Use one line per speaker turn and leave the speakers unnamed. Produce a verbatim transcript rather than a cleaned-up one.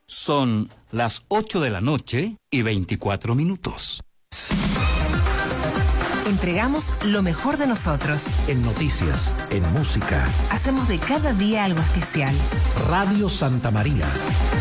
Son las ocho de la noche y veinticuatro minutos.
Entregamos lo mejor de nosotros.
En noticias, en música.
Hacemos de cada día algo especial.
Radio Santa María.